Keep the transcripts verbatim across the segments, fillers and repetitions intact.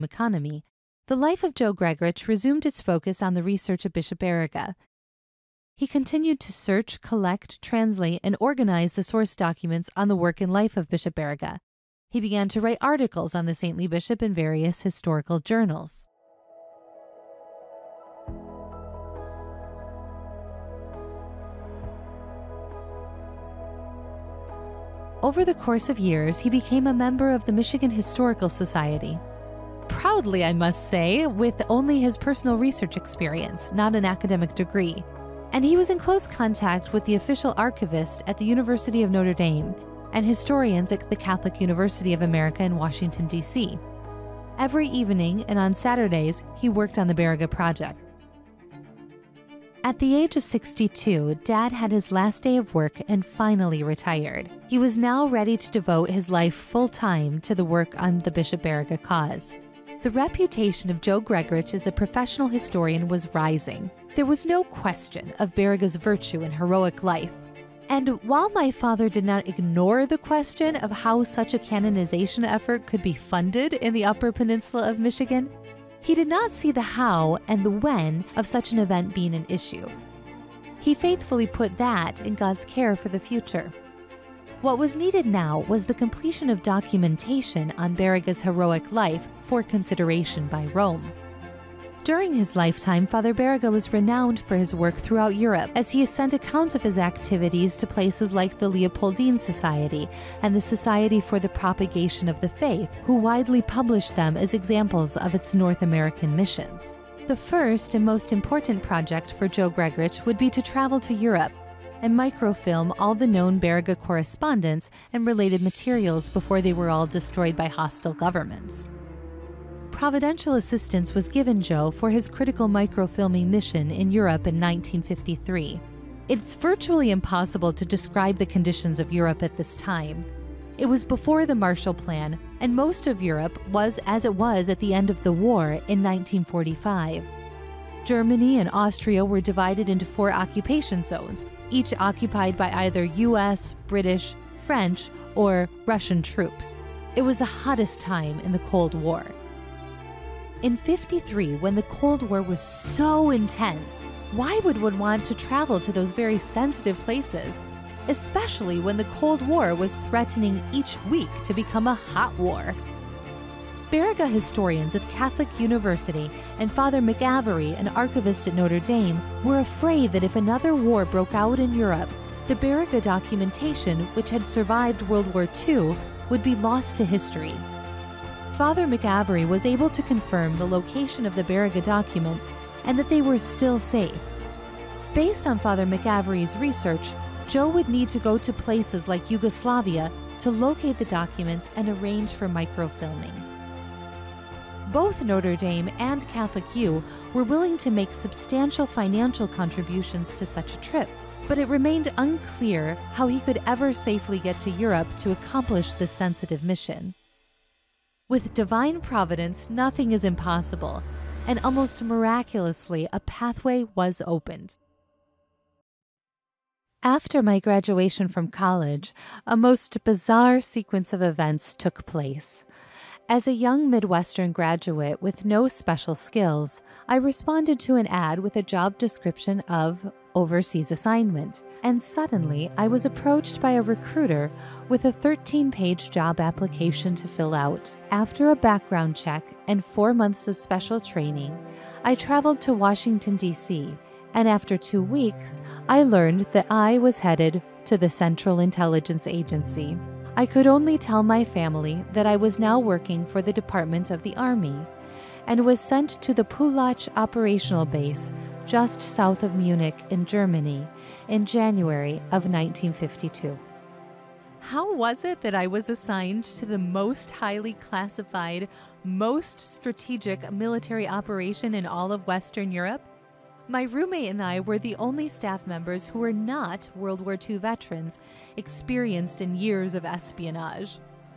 economy, the life of Joe Gregorich resumed its focus on the research of Bishop Baraga. He continued to search, collect, translate, and organize the source documents on the work and life of Bishop Baraga. He began to write articles on the saintly bishop in various historical journals. Over the course of years, he became a member of the Michigan Historical Society. Proudly, I must say, with only his personal research experience, not an academic degree. And he was in close contact with the official archivist at the University of Notre Dame and historians at the Catholic University of America in Washington, D C Every evening and on Saturdays, he worked on the Baraga project. At the age of sixty-two, Dad had his last day of work and finally retired. He was now ready to devote his life full-time to the work on the Bishop Baraga cause. The reputation of Joe Gregorich as a professional historian was rising. There was no question of Baraga's virtue and heroic life. And while my father did not ignore the question of how such a canonization effort could be funded in the Upper Peninsula of Michigan, he did not see the how and the when of such an event being an issue. He faithfully put that in God's care for the future. What was needed now was the completion of documentation on Baraga's heroic life for consideration by Rome. During his lifetime, Father Baraga was renowned for his work throughout Europe, as he has sent accounts of his activities to places like the Leopoldine Society and the Society for the Propagation of the Faith, who widely published them as examples of its North American missions. The first and most important project for Joe Gregorich would be to travel to Europe and microfilm all the known Baraga correspondence and related materials before they were all destroyed by hostile governments. Providential assistance was given Joe for his critical microfilming mission in Europe in nineteen fifty-three. It's virtually impossible to describe the conditions of Europe at this time. It was before the Marshall Plan, and most of Europe was as it was at the end of the war in nineteen forty-five. Germany and Austria were divided into four occupation zones, each occupied by either U S, British, French, or Russian troops. It was the hottest time in the Cold War. In fifty-three, when the Cold War was so intense, why would one want to travel to those very sensitive places, especially when the Cold War was threatening each week to become a hot war? Baraga historians at Catholic University and Father McAvery, an archivist at Notre Dame, were afraid that if another war broke out in Europe, the Baraga documentation, which had survived World War Two, would be lost to history. Father McAvery was able to confirm the location of the Baraga documents and that they were still safe. Based on Father McAvery's research, Joe would need to go to places like Yugoslavia to locate the documents and arrange for microfilming. Both Notre Dame and Catholic U were willing to make substantial financial contributions to such a trip, but it remained unclear how he could ever safely get to Europe to accomplish this sensitive mission. With divine providence, nothing is impossible, and almost miraculously, a pathway was opened. After my graduation from college, a most bizarre sequence of events took place. As a young Midwestern graduate with no special skills, I responded to an ad with a job description of overseas assignment, and suddenly I was approached by a recruiter with a thirteen-page job application to fill out. After a background check and four months of special training, I traveled to Washington, D C, and after two weeks, I learned that I was headed to the Central Intelligence Agency. I could only tell my family that I was now working for the Department of the Army and was sent to the Pullach operational base just south of Munich in Germany in January of nineteen fifty-two. How was it that I was assigned to the most highly classified, most strategic military operation in all of Western Europe? My roommate and I were the only staff members who were not World War Two veterans experienced in years of espionage.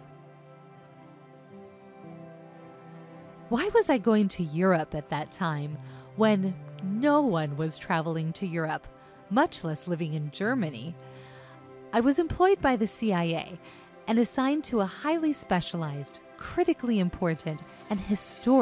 Why was I going to Europe at that time when no one was traveling to Europe, much less living in Germany? I was employed by the C I A and assigned to a highly specialized, critically important, and historic